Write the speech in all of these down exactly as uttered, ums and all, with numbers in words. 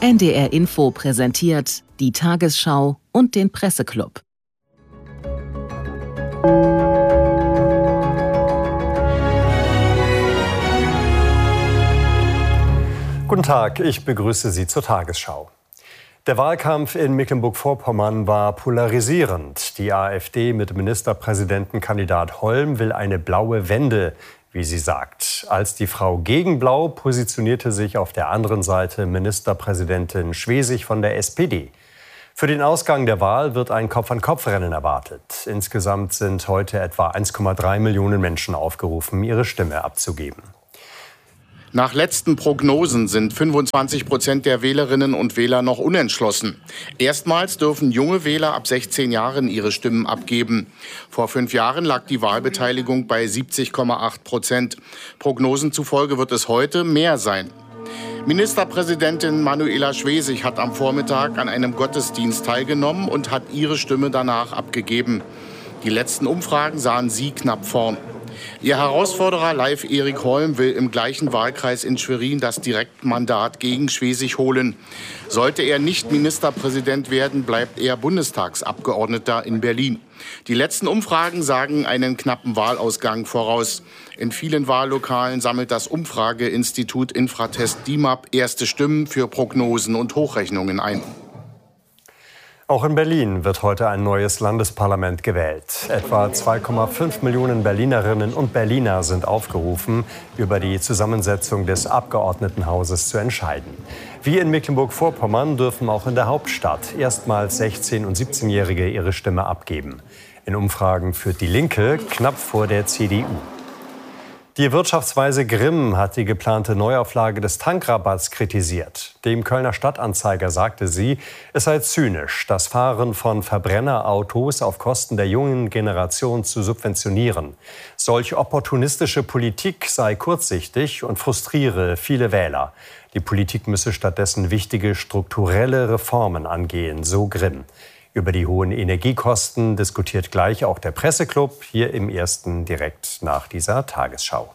N D R Info präsentiert die Tagesschau und den Presseclub. Guten Tag, ich begrüße Sie zur Tagesschau. Der Wahlkampf in Mecklenburg-Vorpommern war polarisierend. Die AfD mit Ministerpräsidentenkandidat Holm will eine blaue Wende, wie sie sagt. Als die Frau gegen Blau positionierte sich auf der anderen Seite Ministerpräsidentin Schwesig von der S P D. Für den Ausgang der Wahl wird ein Kopf-an-Kopf-Rennen erwartet. Insgesamt sind heute etwa eins Komma drei Millionen Menschen aufgerufen, ihre Stimme abzugeben. Nach letzten Prognosen sind fünfundzwanzig Prozent der Wählerinnen und Wähler noch unentschlossen. Erstmals dürfen junge Wähler ab sechzehn Jahren ihre Stimmen abgeben. Vor fünf Jahren lag die Wahlbeteiligung bei siebzig Komma acht Prozent. Prognosen zufolge wird es heute mehr sein. Ministerpräsidentin Manuela Schwesig hat am Vormittag an einem Gottesdienst teilgenommen und hat ihre Stimme danach abgegeben. Die letzten Umfragen sahen sie knapp vorn. Ihr Herausforderer Leif Erik Holm will im gleichen Wahlkreis in Schwerin das Direktmandat gegen Schwesig holen. Sollte er nicht Ministerpräsident werden, bleibt er Bundestagsabgeordneter in Berlin. Die letzten Umfragen sagen einen knappen Wahlausgang voraus. In vielen Wahllokalen sammelt das Umfrageinstitut Infratest D I M A P erste Stimmen für Prognosen und Hochrechnungen ein. Auch in Berlin wird heute ein neues Landesparlament gewählt. Etwa zwei Komma fünf Millionen Berlinerinnen und Berliner sind aufgerufen, über die Zusammensetzung des Abgeordnetenhauses zu entscheiden. Wie in Mecklenburg-Vorpommern dürfen auch in der Hauptstadt erstmals sechzehn- und siebzehnjährige ihre Stimme abgeben. In Umfragen führt die Linke knapp vor der C D U. Die Wirtschaftsweise Grimm hat die geplante Neuauflage des Tankrabatts kritisiert. Dem Kölner Stadtanzeiger sagte sie, es sei zynisch, das Fahren von Verbrennerautos auf Kosten der jungen Generation zu subventionieren. Solch opportunistische Politik sei kurzsichtig und frustriere viele Wähler. Die Politik müsse stattdessen wichtige strukturelle Reformen angehen, so Grimm. Über die hohen Energiekosten diskutiert gleich auch der Presseclub, hier im Ersten direkt nach dieser Tagesschau.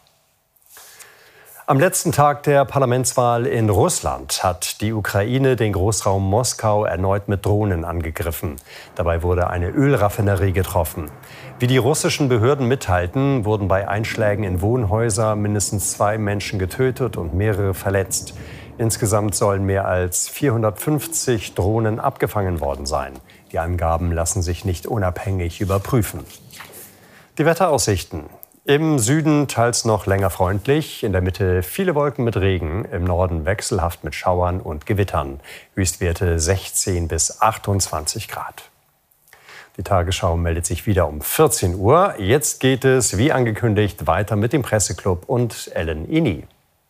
Am letzten Tag der Parlamentswahl in Russland hat die Ukraine den Großraum Moskau erneut mit Drohnen angegriffen. Dabei wurde eine Ölraffinerie getroffen. Wie die russischen Behörden mitteilten, wurden bei Einschlägen in Wohnhäuser mindestens zwei Menschen getötet und mehrere verletzt. Insgesamt sollen mehr als vierhundertfünfzig Drohnen abgefangen worden sein. Die Angaben lassen sich nicht unabhängig überprüfen. Die Wetteraussichten. Im Süden teils noch länger freundlich, in der Mitte viele Wolken mit Regen, im Norden wechselhaft mit Schauern und Gewittern. Höchstwerte sechzehn bis achtundzwanzig Grad. Die Tagesschau meldet sich wieder um vierzehn Uhr. Jetzt geht es, wie angekündigt, weiter mit dem Presseclub und Ellen Ini.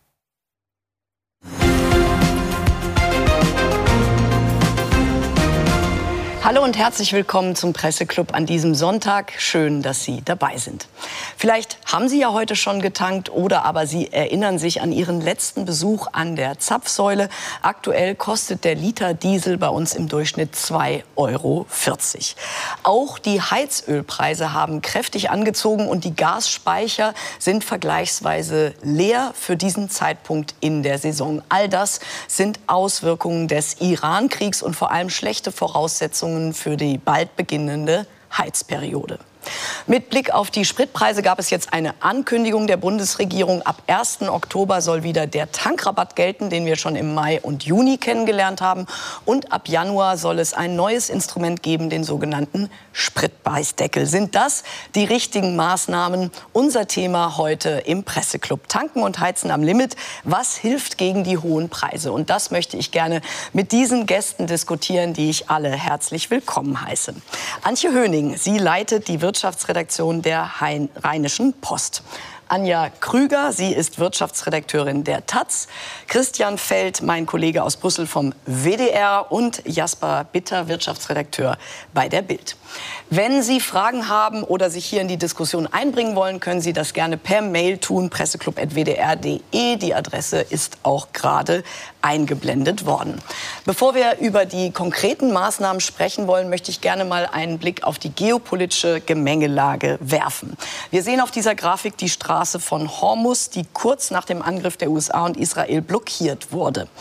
Hallo und herzlich willkommen zum Presseclub an diesem Sonntag. Schön, dass Sie dabei sind. Vielleicht haben Sie ja heute schon getankt oder aber Sie erinnern sich an Ihren letzten Besuch an der Zapfsäule. Aktuell kostet der Liter Diesel bei uns im Durchschnitt zwei Euro vierzig. Auch die Heizölpreise haben kräftig angezogen und die Gasspeicher sind vergleichsweise leer für diesen Zeitpunkt in der Saison. All das sind Auswirkungen des Iran-Kriegs und vor allem schlechte Voraussetzungen für die bald beginnende Heizperiode. Mit Blick auf die Spritpreise gab es jetzt eine Ankündigung der Bundesregierung. Ab ersten Oktober soll wieder der Tankrabatt gelten, den wir schon im Mai und Juni kennengelernt haben. Und ab Januar soll es ein neues Instrument geben, den sogenannten Spritpreisdeckel. Sind das die richtigen Maßnahmen? Unser Thema heute im Presseclub. Tanken und Heizen am Limit. Was hilft gegen die hohen Preise? Und das möchte ich gerne mit diesen Gästen diskutieren, die ich alle herzlich willkommen heiße. Antje Höning, sie leitet die Wirtschaftsredaktion der Rheinischen Post. Anja Krüger, sie ist Wirtschaftsredakteurin der Taz. Christian Feld, mein Kollege aus Brüssel vom W D R. Und Jasper Bitter, Wirtschaftsredakteur bei der Bild. Wenn Sie Fragen haben oder sich hier in die Diskussion einbringen wollen, können Sie das gerne per Mail tun, presseclub punkt w d r punkt d e. Die Adresse ist auch gerade eingeblendet worden. Bevor wir über die konkreten Maßnahmen sprechen wollen, möchte ich gerne mal einen Blick auf die geopolitische Gemengelage werfen. Wir sehen auf dieser Grafik die Straße von Hormuz, die kurz nach dem Angriff der U S A und Israel blockiert wurde.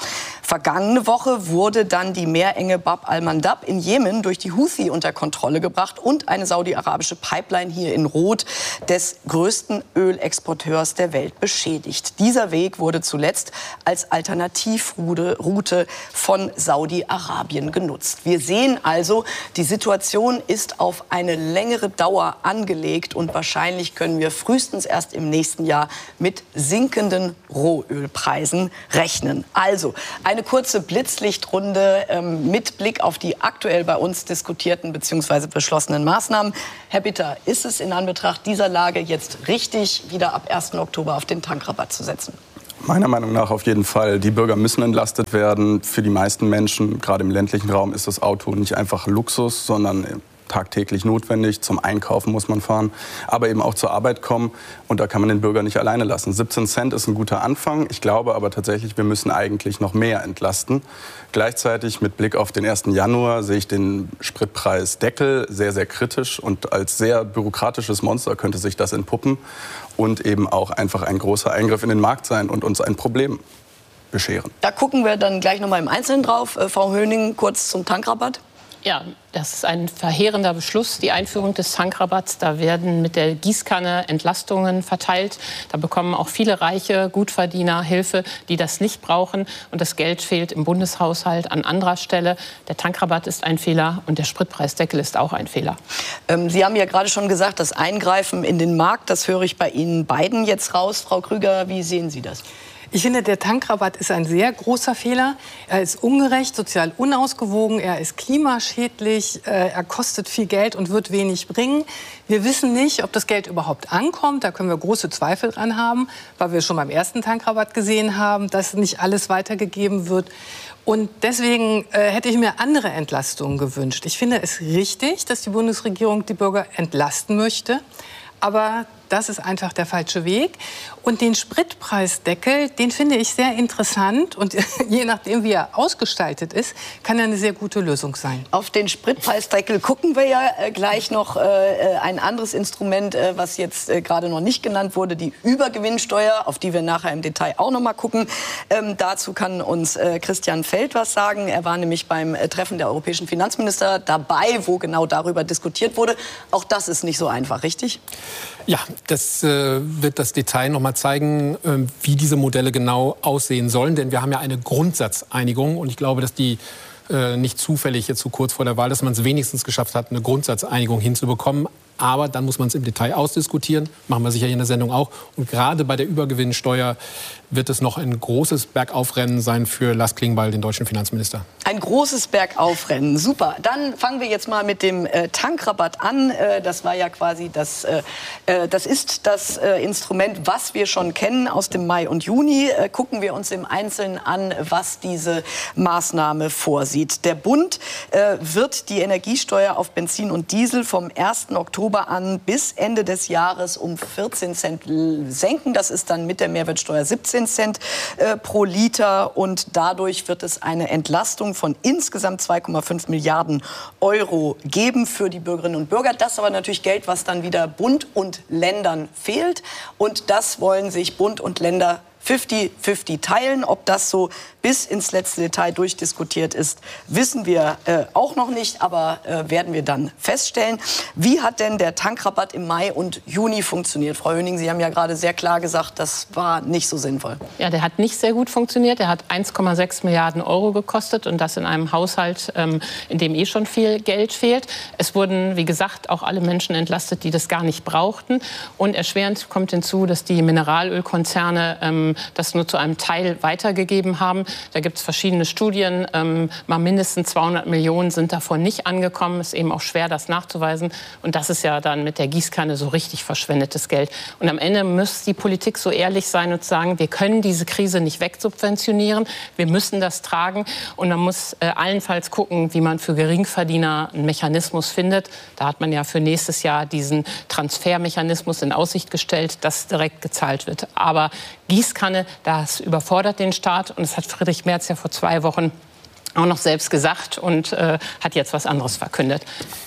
Vergangene Woche wurde dann die Meerenge Bab al-Mandab in Jemen durch die Houthi unter Kontrolle gebracht und eine saudi-arabische Pipeline hier in Rot des größten Ölexporteurs der Welt beschädigt. Dieser Weg wurde zuletzt als Alternativroute von Saudi-Arabien genutzt. Wir sehen also, die Situation ist auf eine längere Dauer angelegt und wahrscheinlich können wir frühestens erst im nächsten Jahr mit sinkenden Rohölpreisen rechnen. Also eine kurze Blitzlichtrunde ähm, mit Blick auf die aktuell bei uns diskutierten bzw. beschlossenen Maßnahmen. Herr Bitter, ist es in Anbetracht dieser Lage jetzt richtig, wieder ab ersten Oktober auf den Tankrabatt zu setzen? Meiner Meinung nach auf jeden Fall. Die Bürger müssen entlastet werden. Für die meisten Menschen, gerade im ländlichen Raum, ist das Auto nicht einfach Luxus, sondern tagtäglich notwendig. Zum Einkaufen muss man fahren, aber eben auch zur Arbeit kommen. Und da kann man den Bürger nicht alleine lassen. siebzehn Cent ist ein guter Anfang. Ich glaube aber tatsächlich, wir müssen eigentlich noch mehr entlasten. Gleichzeitig mit Blick auf den ersten Januar sehe ich den Spritpreisdeckel sehr, sehr kritisch. Und als sehr bürokratisches Monster könnte sich das entpuppen und eben auch einfach ein großer Eingriff in den Markt sein und uns ein Problem bescheren. Da gucken wir dann gleich noch mal im Einzelnen drauf. Äh, Frau Höning, kurz zum Tankrabatt. Ja, das ist ein verheerender Beschluss, die Einführung des Tankrabatts. Da werden mit der Gießkanne Entlastungen verteilt. Da bekommen auch viele reiche Gutverdiener Hilfe, die das nicht brauchen. Und das Geld fehlt im Bundeshaushalt an anderer Stelle. Der Tankrabatt ist ein Fehler und der Spritpreisdeckel ist auch ein Fehler. Ähm, Sie haben ja gerade schon gesagt, das Eingreifen in den Markt, das höre ich bei Ihnen beiden jetzt raus. Frau Krüger, wie sehen Sie das? Ich finde, der Tankrabatt ist ein sehr großer Fehler. Er ist ungerecht, sozial unausgewogen, er ist klimaschädlich, er kostet viel Geld und wird wenig bringen. Wir wissen nicht, ob das Geld überhaupt ankommt. Da können wir große Zweifel dran haben, weil wir schon beim ersten Tankrabatt gesehen haben, dass nicht alles weitergegeben wird. Und deswegen äh, hätte ich mir andere Entlastungen gewünscht. Ich finde es richtig, dass die Bundesregierung die Bürger entlasten möchte. Aber das ist einfach der falsche Weg. Und den Spritpreisdeckel, den finde ich sehr interessant. Und je nachdem, wie er ausgestaltet ist, kann er eine sehr gute Lösung sein. Auf den Spritpreisdeckel gucken wir ja äh, gleich noch. Äh, ein anderes Instrument, äh, was jetzt äh, gerade noch nicht genannt wurde, die Übergewinnsteuer, auf die wir nachher im Detail auch noch mal gucken. Ähm, dazu kann uns äh, Christian Feld was sagen. Er war nämlich beim äh, Treffen der europäischen Finanzminister dabei, wo genau darüber diskutiert wurde. Auch das ist nicht so einfach, richtig? Ja, das äh, wird das Detail noch mal zeigen, äh, wie diese Modelle genau aussehen sollen. Denn wir haben ja eine Grundsatzeinigung. Und ich glaube, dass die äh, nicht zufällig jetzt so kurz vor der Wahl, dass man es wenigstens geschafft hat, eine Grundsatzeinigung hinzubekommen. Aber dann muss man es im Detail ausdiskutieren. Machen wir sicher hier in der Sendung auch. Und gerade bei der Übergewinnsteuer wird es noch ein großes Bergaufrennen sein für Lars Klingbeil, den deutschen Finanzminister. Ein großes Bergaufrennen, super. Dann fangen wir jetzt mal mit dem äh, Tankrabatt an. Äh, das war ja quasi das, äh, äh, das ist das äh, Instrument, was wir schon kennen aus dem Mai und Juni. Äh, gucken wir uns im Einzelnen an, was diese Maßnahme vorsieht. Der Bund äh, wird die Energiesteuer auf Benzin und Diesel vom ersten Oktober an bis Ende des Jahres um vierzehn Cent senken. Das ist dann mit der Mehrwertsteuer siebzehn Cent äh, pro Liter. Und dadurch wird es eine Entlastung von insgesamt zwei Komma fünf Milliarden Euro geben für die Bürgerinnen und Bürger. Das ist aber natürlich Geld, was dann wieder Bund und Ländern fehlt. Und das wollen sich Bund und Länder fünfzig fünfzig teilen. Ob das so bis ins letzte Detail durchdiskutiert ist, wissen wir äh, auch noch nicht, aber äh, werden wir dann feststellen. Wie hat denn der Tankrabatt im Mai und Juni funktioniert? Frau Höning, Sie haben ja gerade sehr klar gesagt, das war nicht so sinnvoll. Ja, der hat nicht sehr gut funktioniert. Der hat eins Komma sechs Milliarden Euro gekostet und das in einem Haushalt, ähm, in dem eh schon viel Geld fehlt. Es wurden, wie gesagt, auch alle Menschen entlastet, die das gar nicht brauchten. Und erschwerend kommt hinzu, dass die Mineralölkonzerne ähm, das nur zu einem Teil weitergegeben haben. Da gibt es verschiedene Studien. Ähm, mal mindestens zweihundert Millionen sind davon nicht angekommen. Ist eben auch schwer, das nachzuweisen. Und das ist ja dann mit der Gießkanne so richtig verschwendetes Geld. Und am Ende muss die Politik so ehrlich sein und sagen, wir können diese Krise nicht wegsubventionieren. Wir müssen das tragen. Und man muss äh, allenfalls gucken, wie man für Geringverdiener einen Mechanismus findet. Da hat man ja für nächstes Jahr diesen Transfermechanismus in Aussicht gestellt, dass direkt gezahlt wird. Aber Gießkanne, das überfordert den Staat. Und das hat Friedrich Merz ja vor zwei Wochen auch noch selbst gesagt und äh, hat jetzt was anderes verkündet.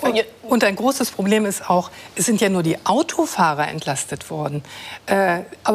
Und ein großes Problem ist auch, es sind ja nur die Autofahrer entlastet worden. Äh, aber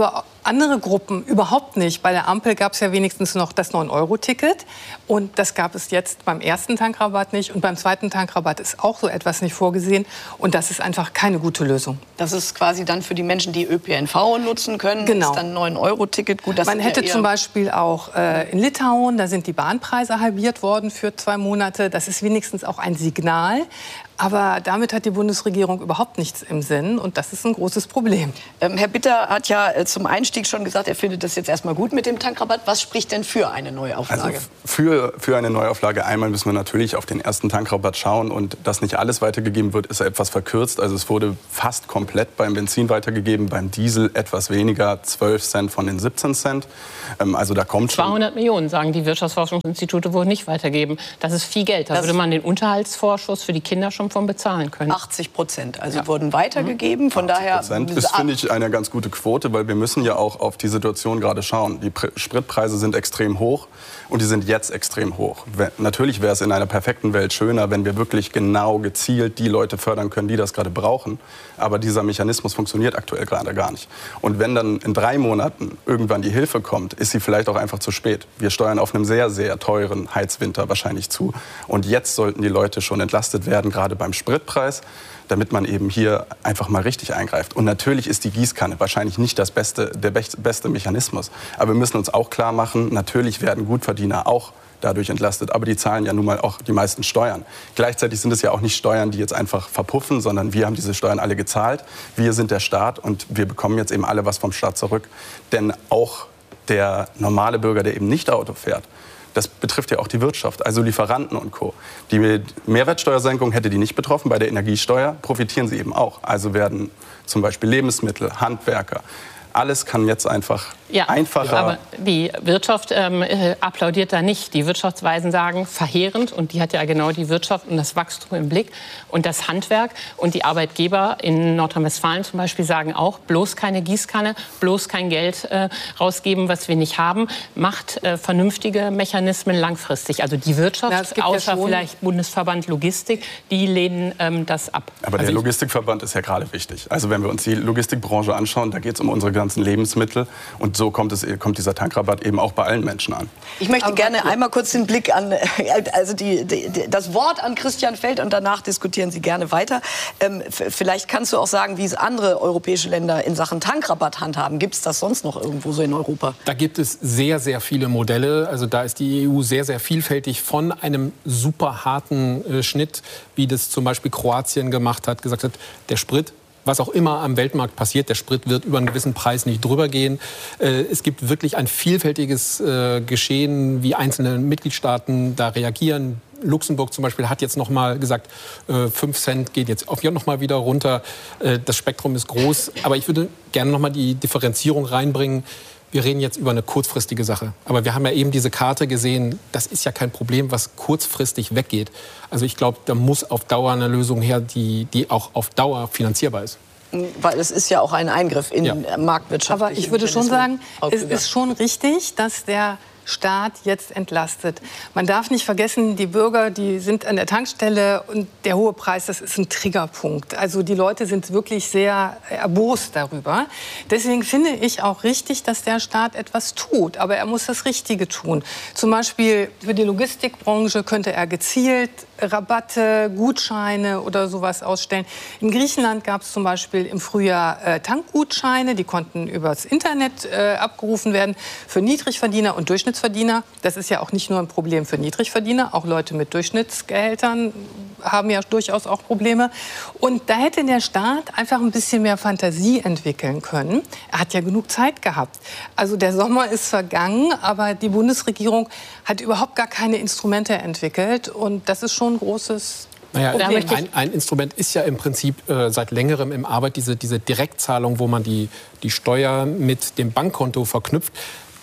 andere Gruppen überhaupt nicht. Bei der Ampel gab es ja wenigstens noch das neun Euro Ticket. Und das gab es jetzt beim ersten Tankrabatt nicht. Und beim zweiten Tankrabatt ist auch so etwas nicht vorgesehen. Und das ist einfach keine gute Lösung. Das ist quasi dann für die Menschen, die Ö P N V nutzen können, genau. ist dann ein neun Euro Ticket. Gut, das Man hätte ja zum Beispiel auch äh, in Litauen, da sind die Bahnpreise halbiert worden für zwei Monate. Das ist wenigstens auch ein Signal. Aber damit hat die Bundesregierung überhaupt nichts im Sinn. Und das ist ein großes Problem. Ähm, Herr Bitter hat ja äh, zum Einstieg schon gesagt, er findet das jetzt erstmal gut mit dem Tankrabatt. Was spricht denn für eine Neuauflage? Also für, für eine Neuauflage einmal müssen wir natürlich auf den ersten Tankrabatt schauen. Und dass nicht alles weitergegeben wird, ist etwas verkürzt. Also es wurde fast komplett beim Benzin weitergegeben, beim Diesel etwas weniger, zwölf Cent von den siebzehn Cent. Ähm, also da kommt schon zweihundert Millionen, sagen die Wirtschaftsforschungsinstitute, wurden nicht weitergeben. Das ist viel Geld. Da das würde man den Unterhaltsvorschuss für die Kinder schon von bezahlen können. achtzig Prozent, also ja. wurden weitergegeben. Von daher ist, finde ich, eine ganz gute Quote, weil wir müssen ja auch auf die Situation gerade schauen. Die Pr- Spritpreise sind extrem hoch und die sind jetzt extrem hoch. We- natürlich wäre es in einer perfekten Welt schöner, wenn wir wirklich genau gezielt die Leute fördern können, die das gerade brauchen. Aber dieser Mechanismus funktioniert aktuell gerade gar nicht. Und wenn dann in drei Monaten irgendwann die Hilfe kommt, ist sie vielleicht auch einfach zu spät. Wir steuern auf einem sehr, sehr teuren Heizwinter wahrscheinlich zu. Und jetzt sollten die Leute schon entlastet werden, gerade beim Spritpreis, damit man eben hier einfach mal richtig eingreift. Und natürlich ist die Gießkanne wahrscheinlich nicht das beste, der beste Mechanismus. Aber wir müssen uns auch klar machen, natürlich werden Gutverdiener auch dadurch entlastet. Aber die zahlen ja nun mal auch die meisten Steuern. Gleichzeitig sind es ja auch nicht Steuern, die jetzt einfach verpuffen, sondern wir haben diese Steuern alle gezahlt. Wir sind der Staat und wir bekommen jetzt eben alle was vom Staat zurück. Denn auch der normale Bürger, der eben nicht Auto fährt, das betrifft ja auch die Wirtschaft, also Lieferanten und Co. Die Mehrwertsteuersenkung hätte die nicht betroffen. Bei der Energiesteuer profitieren sie eben auch. Also werden zum Beispiel Lebensmittel, Handwerker, alles kann jetzt einfach ja, einfacher. Aber die Wirtschaft ähm, äh, applaudiert da nicht. Die Wirtschaftsweisen sagen verheerend, und die hat ja genau die Wirtschaft und das Wachstum im Blick und das Handwerk. Und die Arbeitgeber in Nordrhein-Westfalen zum Beispiel sagen auch, bloß keine Gießkanne, bloß kein Geld äh, rausgeben, was wir nicht haben. Macht äh, vernünftige Mechanismen langfristig. Also die Wirtschaft, ja, außer ja vielleicht Bundesverband Logistik, die lehnen ähm, das ab. Aber der also Logistikverband ist ja gerade wichtig. Also wenn wir uns die Logistikbranche anschauen, da geht es um unsere ganzen Lebensmittel. Und so kommt, es, kommt dieser Tankrabatt eben auch bei allen Menschen an. Ich möchte Aber gerne okay. einmal kurz den Blick an, also die, die, das Wort an Christian Feld, und danach diskutieren Sie gerne weiter. Ähm, vielleicht kannst du auch sagen, wie es andere europäische Länder in Sachen Tankrabatt handhaben. Gibt es das sonst noch irgendwo so in Europa? Da gibt es sehr, sehr viele Modelle. Also da ist die E U sehr, sehr vielfältig, von einem super harten äh, Schnitt, wie das zum Beispiel Kroatien gemacht hat, gesagt hat, der Sprit, was auch immer am Weltmarkt passiert, der Sprit wird über einen gewissen Preis nicht drüber gehen. Äh, es gibt wirklich ein vielfältiges äh, Geschehen, wie einzelne Mitgliedstaaten da reagieren. Luxemburg zum Beispiel hat jetzt noch mal gesagt, äh, fünf Cent geht jetzt auch noch mal wieder runter. Äh, das Spektrum ist groß. Aber ich würde gerne noch mal die Differenzierung reinbringen. Wir reden jetzt über eine kurzfristige Sache. Aber wir haben ja eben diese Karte gesehen. Das ist ja kein Problem, was kurzfristig weggeht. Also ich glaube, da muss auf Dauer eine Lösung her, die, die auch auf Dauer finanzierbar ist. Weil es ist ja auch ein Eingriff in Ja. Marktwirtschaft. Aber ich würde schon sagen, es ist schon richtig, dass der Staat jetzt entlastet. Man darf nicht vergessen, die Bürger, die sind an der Tankstelle und der hohe Preis, das ist ein Triggerpunkt. Also die Leute sind wirklich sehr erbost darüber. Deswegen finde ich auch richtig, dass der Staat etwas tut. Aber er muss das Richtige tun. Zum Beispiel für die Logistikbranche könnte er gezielt Rabatte, Gutscheine oder sowas ausstellen. In Griechenland gab es zum Beispiel im Frühjahr äh, Tankgutscheine, die konnten übers Internet äh, abgerufen werden für Niedrigverdiener und Durchschnittsverdiener. Das ist ja auch nicht nur ein Problem für Niedrigverdiener, auch Leute mit Durchschnittsgehältern haben ja durchaus auch Probleme. Und da hätte der Staat einfach ein bisschen mehr Fantasie entwickeln können. Er hat ja genug Zeit gehabt. Also der Sommer ist vergangen, aber die Bundesregierung hat überhaupt gar keine Instrumente entwickelt. Und das ist schon ein großes Naja, Problem. ein, ein Instrument ist ja im Prinzip äh, seit längerem im Arbeit diese, diese Direktzahlung, wo man die, die Steuer mit dem Bankkonto verknüpft.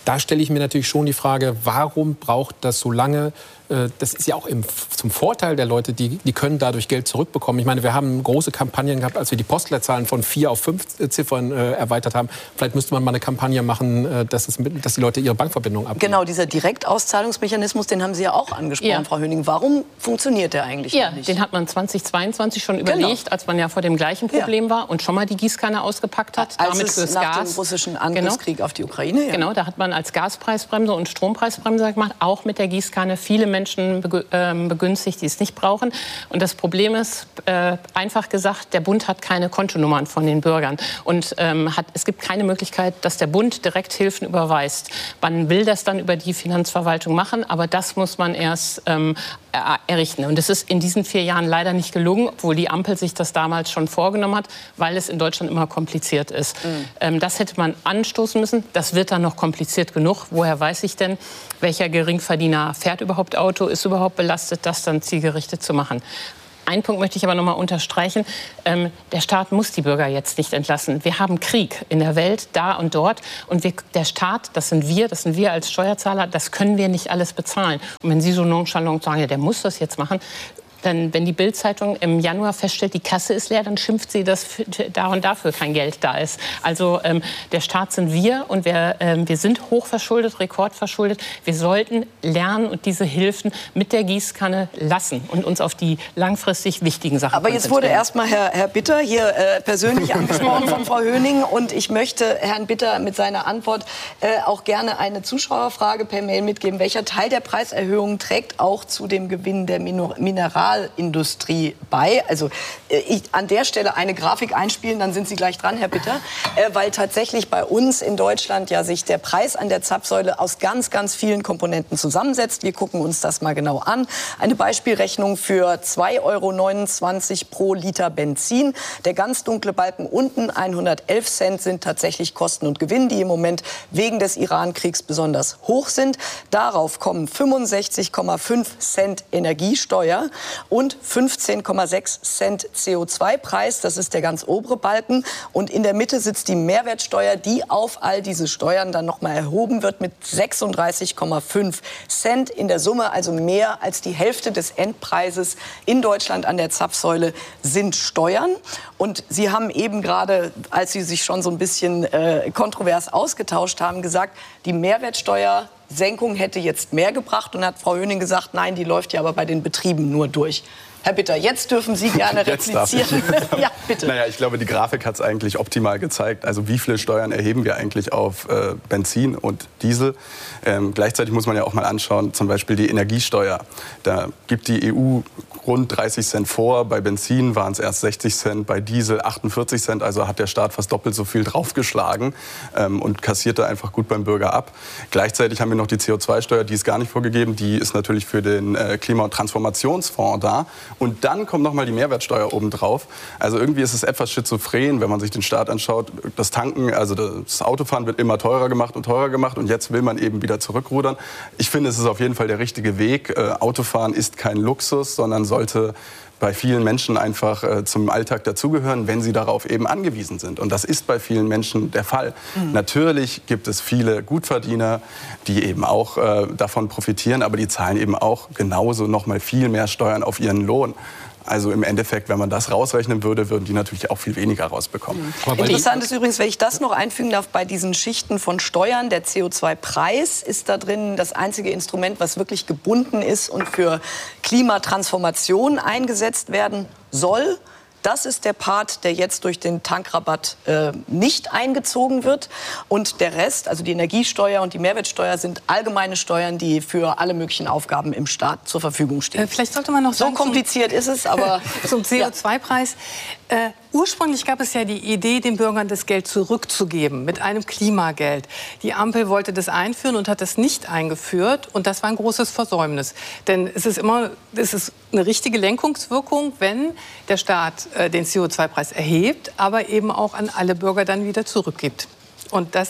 da stelle ich mir natürlich schon die Frage, warum braucht das so lange? Das ist ja auch im, zum Vorteil der Leute, die, die können dadurch Geld zurückbekommen. Ich meine, wir haben große Kampagnen gehabt, als wir die Postleitzahlen von vier auf fünf Ziffern äh, erweitert haben. Vielleicht müsste man mal eine Kampagne machen, äh, dass, es mit, dass die Leute ihre Bankverbindung abgeben. Genau, dieser Direktauszahlungsmechanismus, den haben Sie ja auch angesprochen, ja. Frau Höning. Warum funktioniert der eigentlich ja, nicht? Den hat man zweitausendzweiundzwanzig schon überlegt, genau. als man ja vor dem gleichen Problem ja. war und schon mal die Gießkanne ausgepackt hat. Als damit es fürs nach Gas. dem russischen Angriffskrieg genau. auf die Ukraine. Ja. Genau, da hat man als Gaspreisbremse und Strompreisbremse gemacht, auch mit der Gießkanne viele Menschen begünstigt, die es nicht brauchen. Und das Problem ist, äh, einfach gesagt, der Bund hat keine Kontonummern von den Bürgern. Und ähm, hat, es gibt keine Möglichkeit, dass der Bund direkt Hilfen überweist. Man will das dann über die Finanzverwaltung machen, aber das muss man erst ähm, errichten. Und das ist in diesen vier Jahren leider nicht gelungen, obwohl die Ampel sich das damals schon vorgenommen hat, weil es in Deutschland immer kompliziert ist. Mhm. Ähm, das hätte man anstoßen müssen. Das wird dann noch kompliziert genug. Woher weiß ich denn, welcher Geringverdiener fährt überhaupt Auto, ist überhaupt belastet, das dann zielgerichtet zu machen. Einen Punkt möchte ich aber noch mal unterstreichen. Ähm, der Staat muss die Bürger jetzt nicht entlassen. Wir haben Krieg in der Welt, da und dort. Und wir, der Staat, das sind wir, das sind wir als Steuerzahler, das können wir nicht alles bezahlen. Und wenn Sie so nonchalant sagen, ja, der muss das jetzt machen, dann, wenn die Bild-Zeitung im Januar feststellt, die Kasse ist leer, dann schimpft sie, dass da und dafür kein Geld da ist. Also ähm, der Staat sind wir und wir, ähm, wir sind hochverschuldet, rekordverschuldet. Wir sollten lernen und diese Hilfen mit der Gießkanne lassen und uns auf die langfristig wichtigen Sachen Aber jetzt wurde erst mal Herr, Herr Bitter hier äh, persönlich angesprochen von Frau Höning. Und ich möchte Herrn Bitter mit seiner Antwort äh, auch gerne eine Zuschauerfrage per Mail mitgeben. Welcher Teil der Preiserhöhung trägt auch zu dem Gewinn der Mineral Industrie bei. Also ich, an der Stelle eine Grafik einspielen, dann sind Sie gleich dran, Herr Bitter. Äh, weil tatsächlich bei uns in Deutschland ja sich der Preis an der Zapfsäule aus ganz, ganz vielen Komponenten zusammensetzt. Wir gucken uns das mal genau an. Eine Beispielrechnung für zwei Euro neunundzwanzig pro Liter Benzin. Der ganz dunkle Balken unten, hundertelf Cent, sind tatsächlich Kosten und Gewinn, die im Moment wegen des Iran-Kriegs besonders hoch sind. Darauf kommen fünfundsechzig Komma fünf Cent Energiesteuer und fünfzehn Komma sechs Cent C O zwei Preis. Das ist der ganz obere Balken. Und in der Mitte sitzt die Mehrwertsteuer, die auf all diese Steuern dann noch mal erhoben wird mit sechsunddreißig Komma fünf Cent. In der Summe also mehr als die Hälfte des Endpreises in Deutschland an der Zapfsäule sind Steuern. Und Sie haben eben gerade, als Sie sich schon so ein bisschen äh, kontrovers ausgetauscht haben, gesagt, die Mehrwertsteuer Senkung hätte jetzt mehr gebracht, und hat Frau Höning gesagt, nein, die läuft ja aber bei den Betrieben nur durch. Herr Bitter, jetzt dürfen Sie gerne replizieren. Ja, bitte. Naja, ich glaube, die Grafik hat es eigentlich optimal gezeigt. Also wie viele Steuern erheben wir eigentlich auf äh, Benzin und Diesel? Ähm, gleichzeitig muss man ja auch mal anschauen, zum Beispiel die Energiesteuer. Da gibt die E U rund dreißig Cent vor. Bei Benzin waren es erst sechzig Cent, bei Diesel achtundvierzig Cent. Also hat der Staat fast doppelt so viel draufgeschlagen ähm, und kassierte einfach gut beim Bürger ab. Gleichzeitig haben wir noch die C O zwei Steuer, die ist gar nicht vorgegeben. Die ist natürlich für den äh, Klima- und Transformationsfonds da. Und dann kommt noch mal die Mehrwertsteuer obendrauf. Also irgendwie ist es etwas schizophren, wenn man sich den Staat anschaut. Das Tanken, also das Autofahren wird immer teurer gemacht und teurer gemacht. Und jetzt will man eben wieder zurückrudern. Ich finde, es ist auf jeden Fall der richtige Weg. Äh, Autofahren ist kein Luxus, sondern sollte bei vielen Menschen einfach äh, zum Alltag dazugehören, wenn sie darauf eben angewiesen sind. Und das ist bei vielen Menschen der Fall. Mhm. Natürlich gibt es viele Gutverdiener, die eben auch äh, davon profitieren, aber die zahlen eben auch genauso noch mal viel mehr Steuern auf ihren Lohn. Also im Endeffekt, wenn man das rausrechnen würde, würden die natürlich auch viel weniger rausbekommen. Mhm. Interessant ist übrigens, wenn ich das noch einfügen darf, bei diesen Schichten von Steuern, der C O zwei Preis ist da drin das einzige Instrument, was wirklich gebunden ist und für Klimatransformation eingesetzt werden soll. Das ist der Part, der jetzt durch den Tankrabatt äh, nicht eingezogen wird. Und der Rest, also die Energiesteuer und die Mehrwertsteuer, sind allgemeine Steuern, die für alle möglichen Aufgaben im Staat zur Verfügung stehen. Äh, vielleicht sollte man noch so sagen, kompliziert ist es, aber zum C O zwei Preis. Äh, ursprünglich gab es ja die Idee, den Bürgern das Geld zurückzugeben mit einem Klimageld. Die Ampel wollte das einführen und hat das nicht eingeführt. Und das war ein großes Versäumnis. Denn es ist immer, es ist eine richtige Lenkungswirkung, wenn der Staat äh, den C O zwei Preis erhebt, aber eben auch an alle Bürger dann wieder zurückgibt. Und das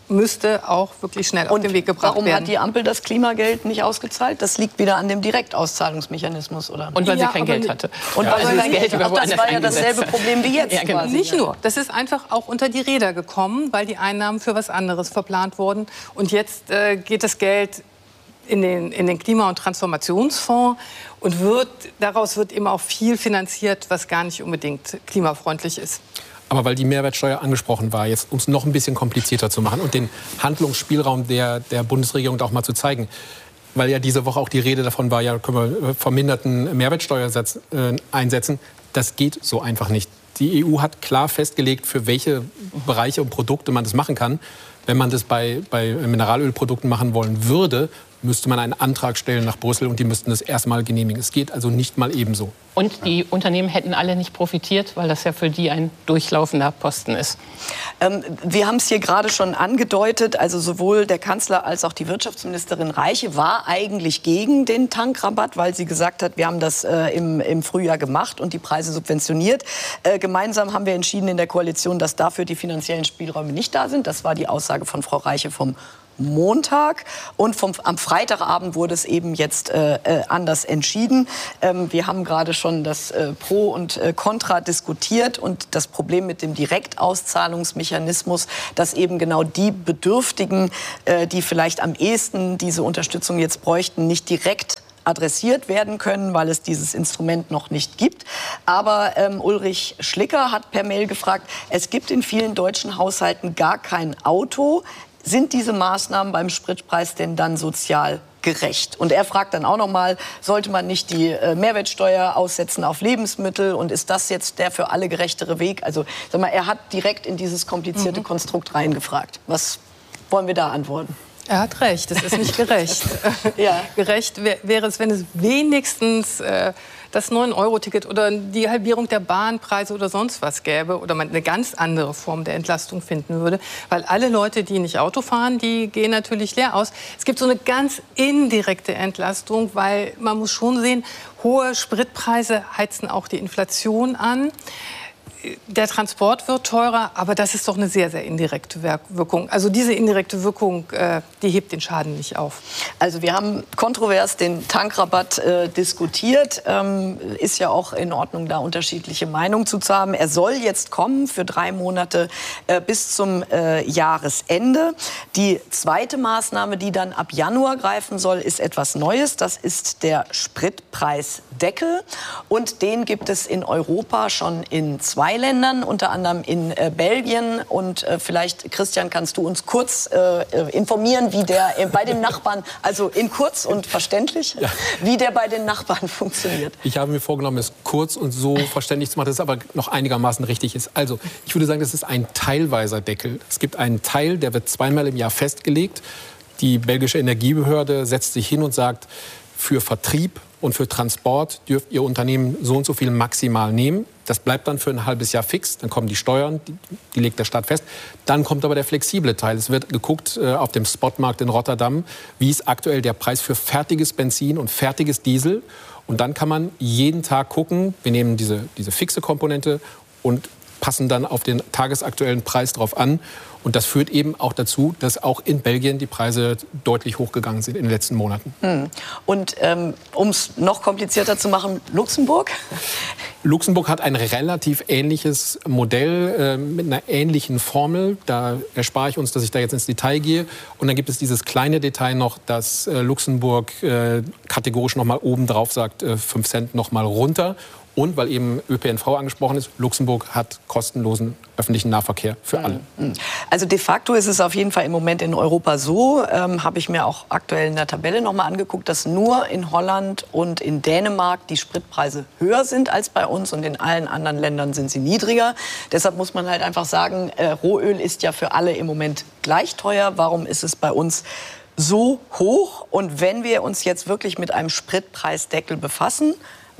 müsste auch wirklich schnell auf den Weg gebracht warum werden. Warum hat die Ampel das Klimageld nicht ausgezahlt? Das liegt wieder an dem Direktauszahlungsmechanismus, oder? Und weil ja, sie kein Geld hatte. Und ja, weil also sie kein Geld Geld hatte. Das war ja dasselbe Problem wie jetzt. Ja, genau. quasi. Nicht nur. Das ist einfach auch unter die Räder gekommen, weil die Einnahmen für was anderes verplant wurden. Und jetzt äh, geht das Geld in den, in den Klima- und Transformationsfonds und wird, daraus wird eben auch viel finanziert, was gar nicht unbedingt klimafreundlich ist. Aber weil die Mehrwertsteuer angesprochen war, jetzt um es noch ein bisschen komplizierter zu machen und den Handlungsspielraum der, der Bundesregierung da auch mal zu zeigen, weil ja diese Woche auch die Rede davon war, ja, können wir verminderten Mehrwertsteuersatz äh, einsetzen. Das geht so einfach nicht. Die E U hat klar festgelegt, für welche Bereiche und Produkte man das machen kann. Wenn man das bei, bei Mineralölprodukten machen wollen würde, müsste man einen Antrag stellen nach Brüssel und die müssten das erstmal genehmigen. Es geht also nicht mal ebenso. Und die Unternehmen hätten alle nicht profitiert, weil das ja für die ein durchlaufender Posten ist. Ähm, wir haben es hier gerade schon angedeutet, also sowohl der Kanzler als auch die Wirtschaftsministerin Reiche war eigentlich gegen den Tankrabatt, weil sie gesagt hat, wir haben das äh, im, im Frühjahr gemacht und die Preise subventioniert. Äh, gemeinsam haben wir entschieden in der Koalition, dass dafür die finanziellen Spielräume nicht da sind. Das war die Aussage von Frau Reiche vom Montag und vom, am Freitagabend wurde es eben jetzt äh, äh, anders entschieden. Ähm, wir haben gerade schon das äh, Pro und äh, Contra diskutiert und das Problem mit dem Direktauszahlungsmechanismus, dass eben genau die Bedürftigen, äh, die vielleicht am ehesten diese Unterstützung jetzt bräuchten, nicht direkt adressiert werden können, weil es dieses Instrument noch nicht gibt. Aber ähm, Ulrich Schlicker hat per Mail gefragt, es gibt in vielen deutschen Haushalten gar kein Auto. Sind diese Maßnahmen beim Spritpreis denn dann sozial gerecht? Und er fragt dann auch noch mal, sollte man nicht die äh, Mehrwertsteuer aussetzen auf Lebensmittel? Und ist das jetzt der für alle gerechtere Weg? Also sag mal, er hat direkt in dieses komplizierte mhm. Konstrukt reingefragt. Was wollen wir da antworten? Er hat recht, es ist nicht gerecht. ja. Gerecht wär, wäre es, wenn es wenigstens äh, das neun Euro Ticket oder die Halbierung der Bahnpreise oder sonst was gäbe oder man eine ganz andere Form der Entlastung finden würde. Weil alle Leute, die nicht Auto fahren, die gehen natürlich leer aus. Es gibt so eine ganz indirekte Entlastung, weil man muss schon sehen, hohe Spritpreise heizen auch die Inflation an. Der Transport wird teurer, aber das ist doch eine sehr, sehr indirekte Wirkung. Also diese indirekte Wirkung, äh, die hebt den Schaden nicht auf. Also wir haben kontrovers den Tankrabatt äh, diskutiert. Ähm, ist ja auch in Ordnung, da unterschiedliche Meinungen zu haben. Er soll jetzt kommen für drei Monate äh, bis zum äh, Jahresende. Die zweite Maßnahme, die dann ab Januar greifen soll, ist etwas Neues. Das ist der Spritpreisdeckel. Und den gibt es in Europa schon in zwei Ländern, unter anderem in äh, Belgien. Und äh, vielleicht, Christian, kannst du uns kurz äh, informieren, wie der äh, bei den Nachbarn, also in kurz und verständlich, ja. wie der bei den Nachbarn funktioniert. Ich habe mir vorgenommen, es kurz und so verständlich zu machen, dass es aber noch einigermaßen richtig ist. Also, ich würde sagen, das ist ein teilweiser Deckel. Es gibt einen Teil, der wird zweimal im Jahr festgelegt. Die belgische Energiebehörde setzt sich hin und sagt, für Vertrieb und für Transport dürft Ihr Unternehmen so und so viel maximal nehmen. Das bleibt dann für ein halbes Jahr fix. Dann kommen die Steuern, die, die legt der Staat fest. Dann kommt aber der flexible Teil. Es wird geguckt äh, auf dem Spotmarkt in Rotterdam, wie ist aktuell der Preis für fertiges Benzin und fertiges Diesel. Und dann kann man jeden Tag gucken, wir nehmen diese, diese fixe Komponente und passen dann auf den tagesaktuellen Preis drauf an. Und das führt eben auch dazu, dass auch in Belgien die Preise deutlich hochgegangen sind in den letzten Monaten. Hm. Und ähm, um es noch komplizierter zu machen, Luxemburg? Luxemburg hat ein relativ ähnliches Modell äh, mit einer ähnlichen Formel. Da erspare ich uns, dass ich da jetzt ins Detail gehe. Und dann gibt es dieses kleine Detail noch, dass äh, Luxemburg äh, kategorisch noch mal oben drauf sagt, äh, fünf Cent noch mal runter. Und weil eben Ö P N V angesprochen ist, Luxemburg hat kostenlosen öffentlichen Nahverkehr für alle. Also de facto ist es auf jeden Fall im Moment in Europa so, ähm, habe ich mir auch aktuell in der Tabelle noch mal angeguckt, dass nur in Holland und in Dänemark die Spritpreise höher sind als bei uns und in allen anderen Ländern sind sie niedriger. Deshalb muss man halt einfach sagen, äh, Rohöl ist ja für alle im Moment gleich teuer. Warum ist es bei uns so hoch? Und wenn wir uns jetzt wirklich mit einem Spritpreisdeckel befassen,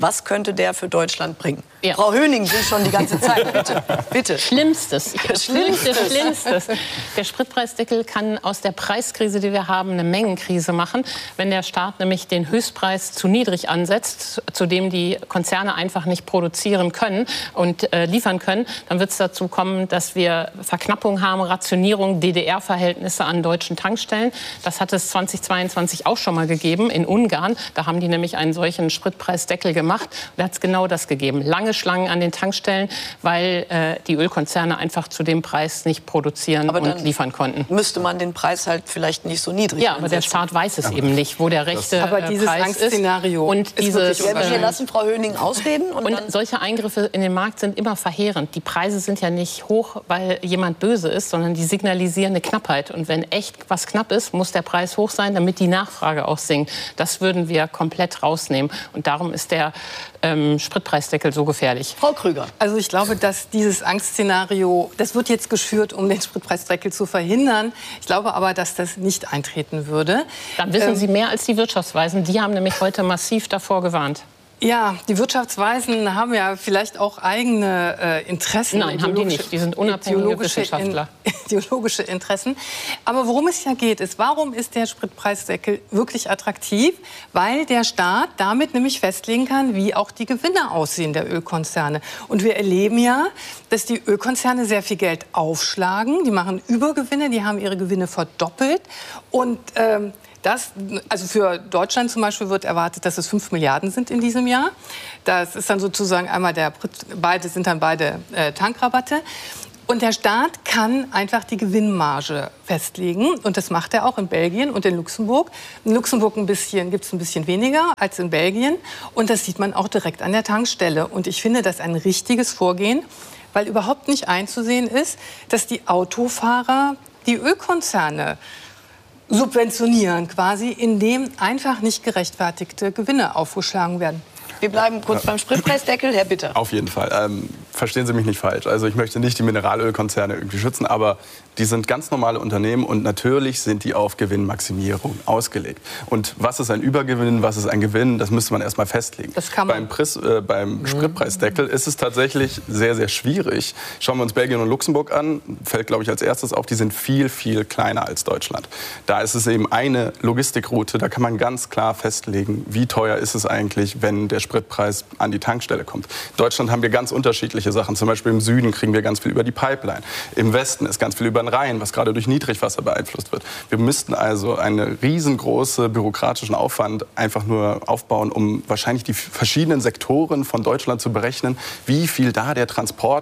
Was könnte der für Deutschland bringen? Ja. Frau Höning will schon die ganze Zeit. Bitte, bitte. Schlimmstes. Schlimmstes. Schlimmstes. Der Spritpreisdeckel kann aus der Preiskrise, die wir haben, eine Mengenkrise machen. Wenn der Staat nämlich den Höchstpreis zu niedrig ansetzt, zu dem die Konzerne einfach nicht produzieren können und äh, liefern können, dann wird es dazu kommen, dass wir Verknappung haben, Rationierung, D D R-Verhältnisse an deutschen Tankstellen. Das hat es zweitausendzweiundzwanzig auch schon mal gegeben in Ungarn. Da haben die nämlich einen solchen Spritpreisdeckel gemacht. Da hat es genau das gegeben. Lange Schlangen an den Tankstellen, weil äh, die Ölkonzerne einfach zu dem Preis nicht produzieren aber und liefern konnten. Müsste man den Preis halt vielleicht nicht so niedrig Ja, aber der Staat weiß es eben nicht, wo der rechte aber dieses Preis Angstszenario ist. Und dieses, ja, wir lassen Frau Höning ausreden. Und, und dann solche Eingriffe in den Markt sind immer verheerend. Die Preise sind ja nicht hoch, weil jemand böse ist, sondern die signalisieren eine Knappheit. Und wenn echt was knapp ist, muss der Preis hoch sein, damit die Nachfrage auch sinkt. Das würden wir komplett rausnehmen. Und darum ist der ähm, Spritpreisdeckel so gefährlich. Frau Krüger. Also ich glaube, dass dieses Angstszenario, das wird jetzt geschürt, um den Spritpreisdeckel zu verhindern. Ich glaube aber, dass das nicht eintreten würde. Dann wissen Ähm, Sie mehr als die Wirtschaftsweisen. Die haben nämlich heute massiv davor gewarnt. Ja, die Wirtschaftsweisen haben ja vielleicht auch eigene äh, Interessen. Nein, haben die nicht. Die sind unabhängige ideologische Wissenschaftler. In, ideologische Interessen. Aber worum es ja geht, ist, warum ist der Spritpreisdeckel wirklich attraktiv? Weil der Staat damit nämlich festlegen kann, wie auch die Gewinne aussehen der Ölkonzerne. Und wir erleben ja, dass die Ölkonzerne sehr viel Geld aufschlagen. Die machen Übergewinne, die haben ihre Gewinne verdoppelt. Und ähm, Das, also für Deutschland zum Beispiel wird erwartet, dass es fünf Milliarden sind in diesem Jahr. Das ist dann sozusagen einmal der, beide sind dann beide äh, Tankrabatte. Und der Staat kann einfach die Gewinnmarge festlegen. Und das macht er auch in Belgien und in Luxemburg. In Luxemburg ein bisschen, gibt es ein bisschen weniger als in Belgien. Und das sieht man auch direkt an der Tankstelle. Und ich finde das ein richtiges Vorgehen, weil überhaupt nicht einzusehen ist, dass die Autofahrer die Ölkonzerne subventionieren quasi, indem einfach nicht gerechtfertigte Gewinne aufgeschlagen werden. Wir bleiben kurz beim Spritpreisdeckel. Herr Bitter. Auf jeden Fall. Ähm, verstehen Sie mich nicht falsch. Also ich möchte nicht die Mineralölkonzerne irgendwie schützen, aber die sind ganz normale Unternehmen und natürlich sind die auf Gewinnmaximierung ausgelegt. Und was ist ein Übergewinn, was ist ein Gewinn, das müsste man erst mal festlegen. Das kann man. Beim, Pris, äh, beim Spritpreisdeckel ist es tatsächlich sehr, sehr schwierig. Schauen wir uns Belgien und Luxemburg an, fällt, glaube ich, als erstes auf, die sind viel, viel kleiner als Deutschland. Da ist es eben eine Logistikroute, da kann man ganz klar festlegen, wie teuer ist es eigentlich, wenn der Spritpreis an die Tankstelle kommt. In Deutschland haben wir ganz unterschiedliche Sachen. Zum Beispiel im Süden kriegen wir ganz viel über die Pipeline. Im Westen ist ganz viel über den Rhein, was gerade durch Niedrigwasser beeinflusst wird. Wir müssten also einen riesengroßen bürokratischen Aufwand einfach nur aufbauen, um wahrscheinlich die verschiedenen Sektoren von Deutschland zu berechnen, wie viel da der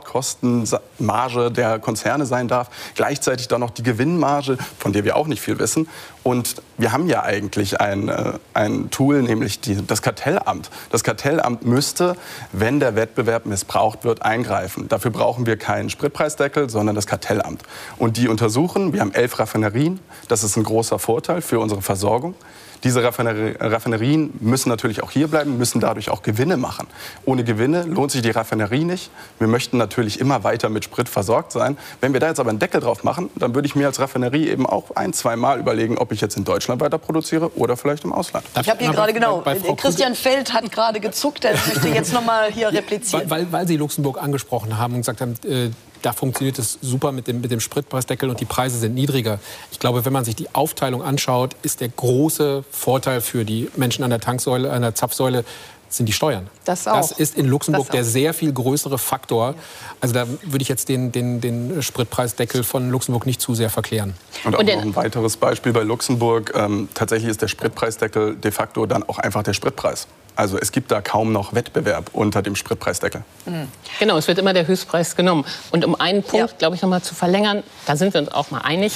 Transportkostenmarge der Konzerne sein darf. Gleichzeitig dann noch die Gewinnmarge, von der wir auch nicht viel wissen. Und wir haben ja eigentlich ein, äh, ein Tool, nämlich die, das Kartellamt. Das Kartellamt müsste, wenn der Wettbewerb missbraucht wird, eingreifen. Dafür brauchen wir keinen Spritpreisdeckel, sondern das Kartellamt. Und die untersuchen, wir haben elf Raffinerien, das ist ein großer Vorteil für unsere Versorgung. Diese Raffinerien müssen natürlich auch hier bleiben, müssen dadurch auch Gewinne machen. Ohne Gewinne lohnt sich die Raffinerie nicht. Wir möchten natürlich immer weiter mit Sprit versorgt sein. Wenn wir da jetzt aber einen Deckel drauf machen, dann würde ich mir als Raffinerie eben auch ein, zwei Mal überlegen, ob ich jetzt in Deutschland weiter produziere oder vielleicht im Ausland. Ich habe hier gerade, genau, Christian Feld hat gerade gezuckt, er möchte jetzt noch mal hier replizieren. Weil, weil Sie Luxemburg angesprochen haben und gesagt haben, äh, da funktioniert es super mit dem, mit dem Spritpreisdeckel und die Preise sind niedriger. Ich glaube, wenn man sich die Aufteilung anschaut, ist der große Vorteil für die Menschen an der Tanksäule, an der Zapfsäule, sind die Steuern. Das auch. Das ist in Luxemburg Das der auch. sehr viel größere Faktor. Also da würde ich jetzt den, den, den Spritpreisdeckel von Luxemburg nicht zu sehr verklären. Und auch Und noch ein weiteres Beispiel bei Luxemburg. Ähm, tatsächlich ist der Spritpreisdeckel de facto dann auch einfach der Spritpreis. Also es gibt da kaum noch Wettbewerb unter dem Spritpreisdeckel. Mhm. Genau, es wird immer der Höchstpreis genommen. Und um einen Punkt, Ja. glaube ich, noch mal zu verlängern, da sind wir uns auch mal einig,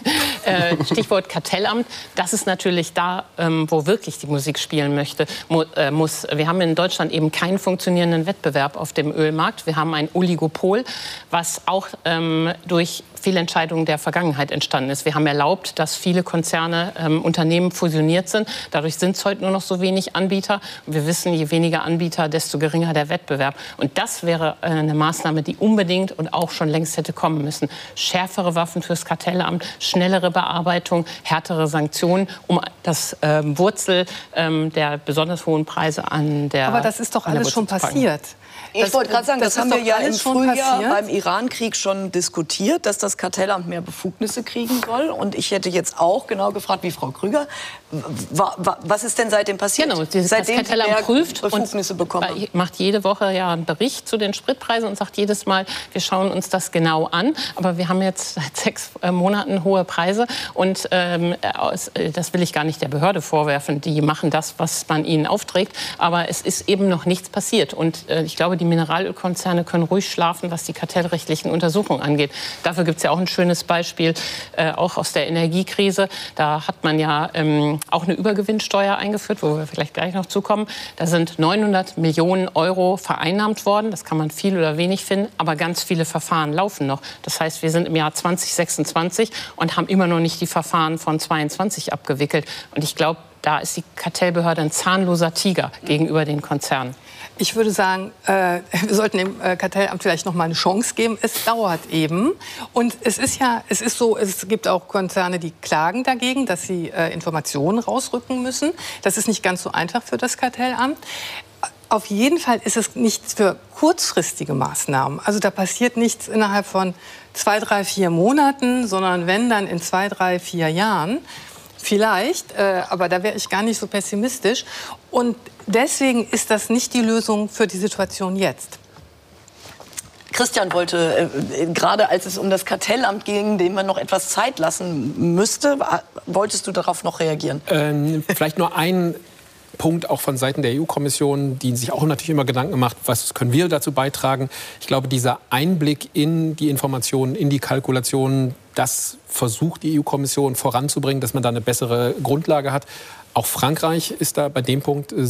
äh, Stichwort Kartellamt, das ist natürlich da, ähm, wo wirklich die Musik spielen möchte, mu äh, muss. Wir haben in Deutschland eben keinen funktionierenden Wettbewerb auf dem Ölmarkt. Wir haben ein Oligopol, was auch ähm, durch Fehlentscheidung der Vergangenheit entstanden ist. Wir haben erlaubt, dass viele Konzerne, ähm, Unternehmen fusioniert sind. Dadurch sind es heute nur noch so wenig Anbieter. Und wir wissen, je weniger Anbieter, desto geringer der Wettbewerb. Und das wäre äh, eine Maßnahme, die unbedingt und auch schon längst hätte kommen müssen. Schärfere Waffen fürs Kartellamt, schnellere Bearbeitung, härtere Sanktionen, um das ähm, Wurzel ähm, der besonders hohen Preise an der Aber das ist doch alles schon passiert. Ich wollte gerade sagen, das, das haben wir ja im Frühjahr passiert. beim Irankrieg schon diskutiert, dass das Kartellamt mehr Befugnisse kriegen soll. Und ich hätte jetzt auch genau gefragt, wie Frau Krüger, wa, wa, was ist denn seitdem passiert? Genau, dieses seitdem Kartellamt prüft Befugnisse und bekommen. macht jede Woche ja einen Bericht zu den Spritpreisen und sagt jedes Mal, wir schauen uns das genau an. Aber wir haben jetzt seit sechs äh, Monaten hohe Preise. Und ähm, aus, das will ich gar nicht der Behörde vorwerfen. Die machen das, was man ihnen aufträgt. Aber es ist eben noch nichts passiert. Und äh, ich glaube, die Mineralölkonzerne können ruhig schlafen, was die kartellrechtlichen Untersuchungen angeht. Dafür gibt es ja auch ein schönes Beispiel, äh, auch aus der Energiekrise. Da hat man ja ähm, auch eine Übergewinnsteuer eingeführt, wo wir vielleicht gleich noch zukommen. Da sind neunhundert Millionen Euro vereinnahmt worden. Das kann man viel oder wenig finden, aber ganz viele Verfahren laufen noch. Das heißt, wir sind im Jahr zwanzig sechsundzwanzig und haben immer noch nicht die Verfahren von zweiundzwanzig abgewickelt. Und ich glaube, da ist die Kartellbehörde ein zahnloser Tiger gegenüber den Konzernen. Ich würde sagen, äh, wir sollten dem äh, Kartellamt vielleicht noch mal eine Chance geben. Es dauert eben. Und es ist ja, es ist so, es gibt auch Konzerne, die klagen dagegen, dass sie äh, Informationen rausrücken müssen. Das ist nicht ganz so einfach für das Kartellamt. Auf jeden Fall ist es nichts für kurzfristige Maßnahmen. Also da passiert nichts innerhalb von zwei, drei, vier Monaten, sondern wenn, dann in zwei, drei, vier Jahren. Vielleicht, äh, aber da wäre ich gar nicht so pessimistisch. Und deswegen ist das nicht die Lösung für die Situation jetzt. Christian wollte, äh, gerade als es um das Kartellamt ging, dem man noch etwas Zeit lassen müsste, wolltest du darauf noch reagieren? Ähm, vielleicht nur ein Punkt auch von Seiten der E U-Kommission, die sich auch natürlich immer Gedanken gemacht, was können wir dazu beitragen. Ich glaube, dieser Einblick in die Informationen, in die Kalkulationen, das versucht die E U-Kommission voranzubringen, dass man da eine bessere Grundlage hat. Auch Frankreich ist da bei dem Punkt